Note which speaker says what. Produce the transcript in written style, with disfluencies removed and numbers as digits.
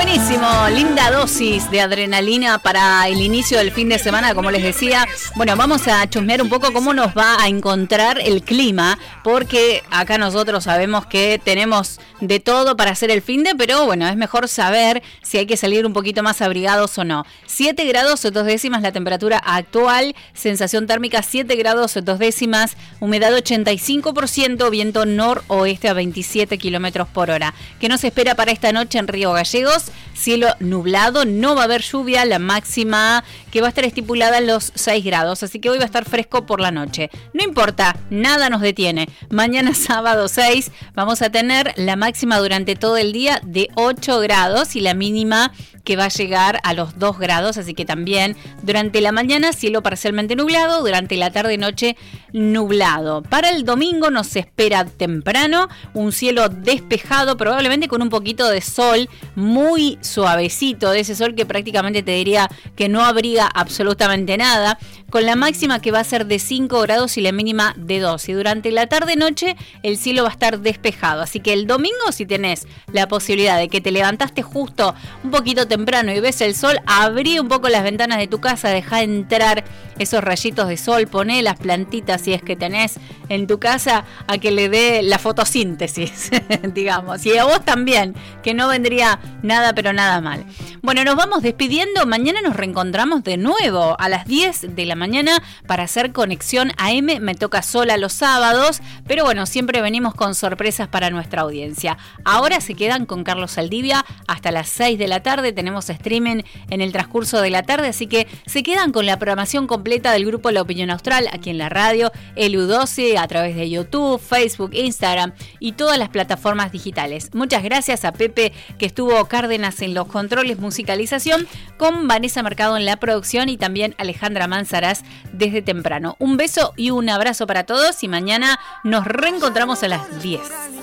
Speaker 1: Buenísimo, linda dosis de adrenalina para el inicio del fin de semana, como les decía. Bueno, vamos a chusmear un poco cómo nos va a encontrar el clima, porque acá nosotros sabemos que tenemos de todo para hacer el finde, pero bueno, es mejor saber si hay que salir un poquito más abrigados o no. 7 grados 2 décimas la temperatura actual, sensación térmica 7 grados 2 décimas, humedad 85%, viento noroeste a 27 kilómetros por hora. ¿Qué nos espera para esta noche en Río Gallegos? Cielo nublado, no va a haber lluvia, la máxima que va a estar estipulada en los 6 grados, así que hoy va a estar fresco por la noche. No importa, nada nos detiene. Mañana sábado 6 vamos a tener la máxima durante todo el día de 8 grados y la mínima que va a llegar a los 2 grados, así que también durante la mañana cielo parcialmente nublado, durante la tarde-noche nublado. Para el domingo nos espera temprano un cielo despejado, probablemente con un poquito de sol muy suavecito, de ese sol que prácticamente te diría que no abriga absolutamente nada, con la máxima que va a ser de 5 grados y la mínima de 2. Y durante la tarde-noche el cielo va a estar despejado, así que el domingo, si tenés la posibilidad de que te levantaste justo un poquito temprano y ves el sol, abrí un poco las ventanas de tu casa, dejá entrar esos rayitos de sol, poné las plantitas si es que tenés en tu casa a que le dé la fotosíntesis, digamos, y a vos también, que no vendría nada pero nada mal. Bueno, nos vamos despidiendo, mañana nos reencontramos de nuevo a las 10 de la mañana para hacer conexión AM, me toca sola los sábados, pero bueno, siempre venimos con sorpresas para nuestra audiencia. Ahora se quedan con Carlos Saldivia hasta las 6 de la tarde, tenemos streaming en el transcurso de la tarde, así que se quedan con la programación completa del grupo La Opinión Austral aquí en la radio, el U12 a través de YouTube, Facebook, Instagram y todas las plataformas digitales. Muchas gracias a Pepe que estuvo Cárdenas en los controles, musicalización, con Vanessa Mercado en la producción y también Alejandra Manzaraz desde temprano. Un beso y un abrazo para todos y mañana nos reencontramos a las 10.